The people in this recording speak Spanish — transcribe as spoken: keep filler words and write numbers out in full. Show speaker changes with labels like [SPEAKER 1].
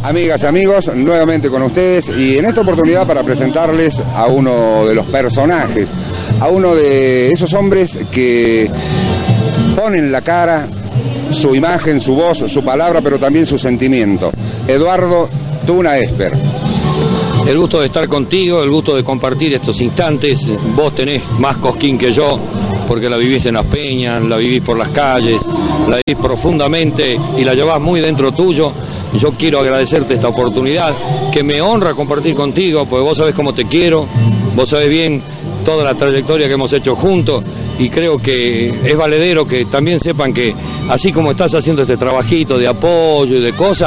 [SPEAKER 1] Amigas, amigos, nuevamente con ustedes y en esta oportunidad para presentarles a uno de los personajes, a uno de esos hombres que ponen la cara, su imagen, su voz, su palabra, pero también su sentimiento. Eduardo Tuna Esper.
[SPEAKER 2] El gusto de estar contigo, el gusto de compartir estos instantes. Vos tenés más cosquín que yo, porque la vivís en las peñas, la vivís por las calles, la vivís profundamente y la llevás muy dentro tuyo. Yo quiero agradecerte esta oportunidad, que me honra compartir contigo, porque vos sabés cómo te quiero, vos sabés bien toda la trayectoria que hemos hecho juntos, y creo que es valedero que también sepan que, así como estás haciendo este trabajito de apoyo y de cosas,